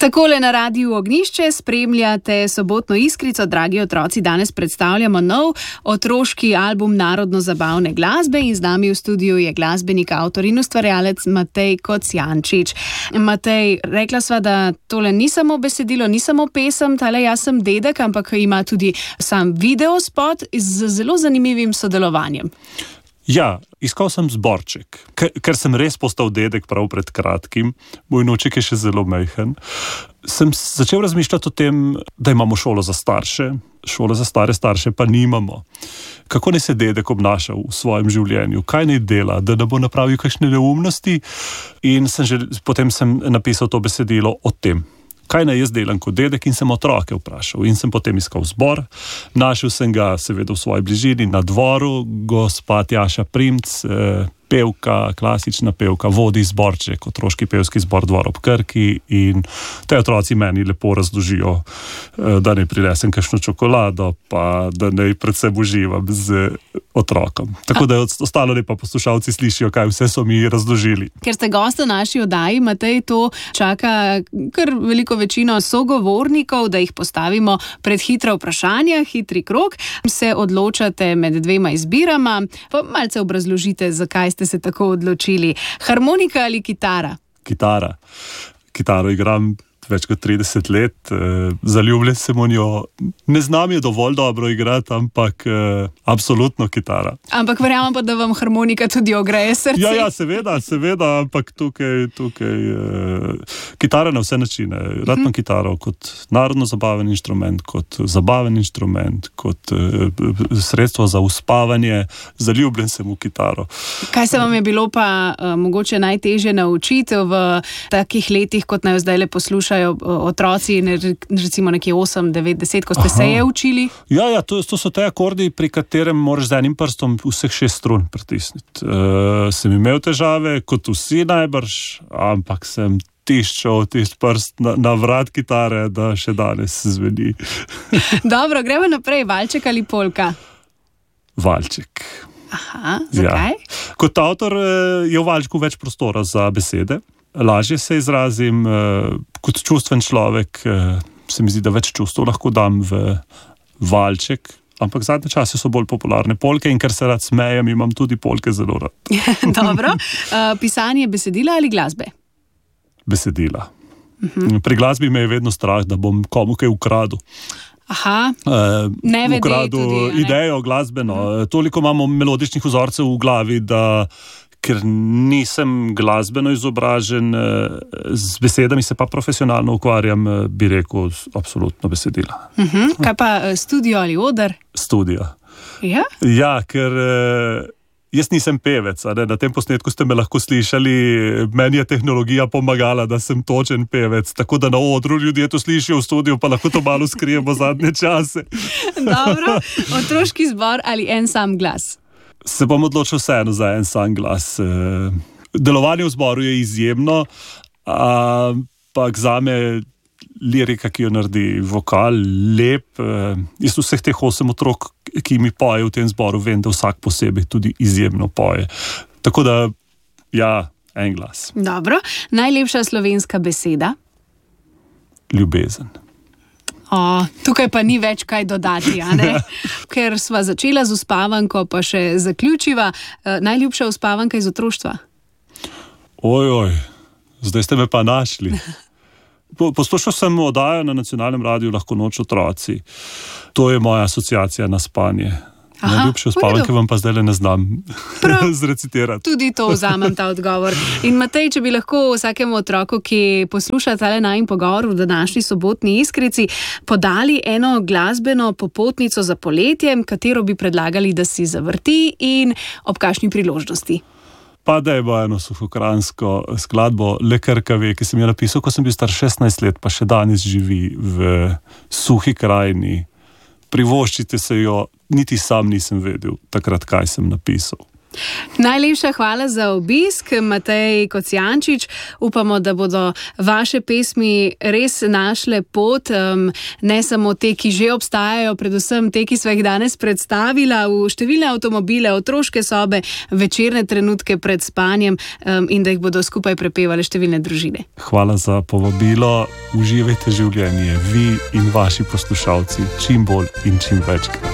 Takole na Radiu Ognjišče spremljate sobotno Iskrico. Dragi otroci, danes predstavljamo nov otroški album narodno-zabavne glasbe in z nami v studiu je glasbenik, avtor in ustvarjalec Matej Kocijančič. Matej, rekla sva, da tole ni samo besedilo, ni samo pesem, tale jaz sem dedek, ampak ima tudi sam videospot z zelo zanimivim sodelovanjem. Ja, iskal sem zborček, ker sem res postal dedek prav pred kratkim, moj noček je še zelo majhen. Sem začel razmišljati o tem, da imamo šolo za starše, šole za stare starše pa nimamo. Kako naj se dedek obnaša v svojem življenju, kaj naj dela, da ne bo napravil kakšne neumnosti, in potem sem napisal to besedilo o tem. Kaj naj jaz delam kot dedek, in sem otroke vprašal. In sem potem iskal zbor. Našel sem ga seveda v svoji bližini na dvoru. Gospa Tjaša Primc, pevka, klasična pevka, vodi zborček, otroški pevski zbor Dvor ob Krki, in te otroci meni lepo razložijo, da naj prinesem kakšno čokolado, pa da naj predvsem uživam z otrokom. Tako da ostalo ne pa poslušalci slišijo, kaj vse so mi razložili. Ker ste gost v naši oddaji, Matej, to čaka kar veliko večino sogovornikov, da jih postavimo pred hitra vprašanja, hitri krog. Se odločate med dvema izbirama, pa malce obrazložite, zakaj ste se tako odločili. Harmonika ali kitara? Kitara. Kitaro igram več kot 30 let, zaljubljen sem v njo. Ne znam je dovolj dobro igrati, ampak absolutno kitara. Ampak verjamem pa, da vam harmonika tudi ogreje srce. Ja, seveda, ampak tukaj kitara na vse načine. Rad imam kitaro kot narodno-zabaven inštrument, kot zabaven inštrument, kot sredstvo za uspavanje. Zaljubljen sem v kitaro. Kaj se vam je bilo pa mogoče najtežje naučiti v takih letih, kot naj zdaj le poslušajo otroci, recimo nekje 8, 9, 10, ko ste se je učili? Ja, to so te akordi, pri katerem moraš z enim prstom vseh 6 strun pritisniti. Sem imel težave, kot vsi najbrž, ampak sem tiščal tisti prst na vrat kitare, da še danes zveni. Dobro, gremo naprej. Valček ali polka? Valček. Aha, zakaj? Ja. Kot avtor je v valčku več prostora za besede. Lažje se izrazim, kot čustven človek se mi zdi, da več čustev lahko dam v valček, ampak zadnje čase so bolj popularne polke, in ker se rad smejem, imam tudi polke zelo rad. Dobro. Pisanje besedila ali glasbe? Besedila. Pri glasbi me je vedno strah, da bom komu kaj ukradel. Aha, ukradel tudi, idejo glasbeno. Toliko imamo melodičnih vzorcev v glavi, da ker nisem glasbeno izobražen, z besedami se pa profesionalno ukvarjam, bi rekel, absolutno besedila. Kaj pa studio ali oder? Studio. Ja? Ja, ker jaz nisem pevec, na tem posnetku ste me lahko slišali, meni je tehnologija pomagala, da sem točen pevec, tako da na odru ljudje to slišijo, v studiu pa lahko to malo skrijemo zadnje čase. Dobro, otroški zbor ali en sam glas? Se bom odločil vseeno za en sam glas. Delovanje v zboru je izjemno, ampak zame lirika, ki jo naredi vokal, lep. Jaz vseh teh 8 otrok, ki mi poje v tem zboru, vem, da vsak posebej tudi izjemno poje. Tako da, ja, en glas. Dobro. Najlepša slovenska beseda? Ljubezen. Tukaj pa ni več kaj dodati, a ne? Ker sva začela z uspavanko, pa še zaključiva. Najljubša uspavanka iz otroštva? Oj, zdaj ste me pa našli. Poslušal sem oddajo na nacionalnem radiju Lahko noč otroci. To je moja asociacija na spanje. Najljubše uspavanke vam pa zdaj ne znam zrecitirati. Tudi to vzamem, ta odgovor. In Matej, če bi lahko vsakemu otroku, ki posluša tale najin pogovor v današnji sobotni Iskrici, podali eno glasbeno popotnico za poletje, katero bi predlagali, da si zavrti in ob kakšni priložnosti? Pa da je bo eno suhokransko skladbo Le Krka ve, ki sem jo napisal, ko sem bil star 16 let, pa še danes živi v Suhi krajini. Privoščite se jo, niti sam nisem vedel takrat, kaj sem napisal. Najlepša hvala za obisk, Matej Kocijančič. Upamo, da bodo vaše pesmi res našle pot, ne samo te, ki že obstajajo, predvsem te, ki sva jih danes predstavila v številne avtomobile, otroške sobe, večerne trenutke pred spanjem in da jih bodo skupaj prepevale številne družine. Hvala za povabilo. Uživajte življenje, vi in vaši poslušalci, čim bolj in čim večkrat.